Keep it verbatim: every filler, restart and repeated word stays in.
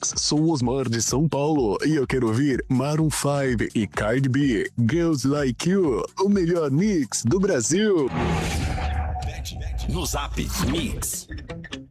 Mix. Sou o Osmar de São Paulo e eu quero ouvir Maroon five e Cardi B. Girls Like You, o melhor mix do Brasil. No Zap Mix.